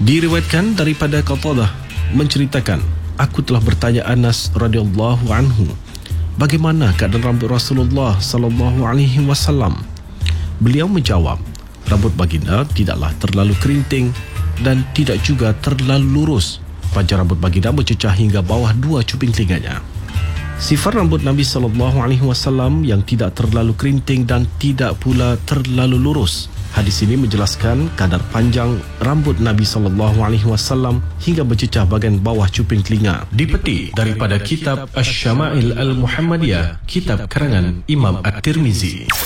Diriwayatkan daripada Qatadah menceritakan, aku telah bertanya Anas radhiyallahu anhu, bagaimana keadaan rambut Rasulullah sallallahu alaihi wasallam? Beliau menjawab, rambut baginda tidaklah terlalu kerinting dan tidak juga terlalu lurus. Panjang rambut baginda bercecah hingga bawah 2 cuping telinganya. Sifat rambut Nabi sallallahu alaihi wasallam yang tidak terlalu kerinting dan tidak pula terlalu lurus. Hadis ini menjelaskan kadar panjang rambut Nabi SAW hingga bercecah bahagian bawah cuping telinga. Dipetik daripada kitab Asy-Syama'il Al-Muhammadiyah, kitab karangan Imam At-Tirmizi.